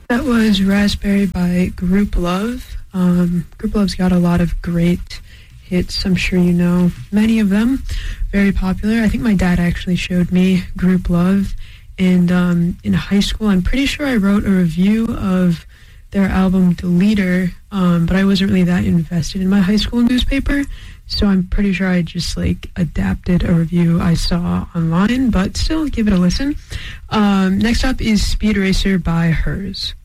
That was Raspberry by Group Love. Group Love's got a lot of great hits. I'm sure you know many of them. Very popular. I think my dad actually showed me Group Love. And in high school, I'm pretty sure I wrote a review of their album Deleter, but I wasn't really that invested in my high school newspaper. So I'm pretty sure I just adapted a review I saw online, but still give it a listen. Next up is Speed Racer by Hers.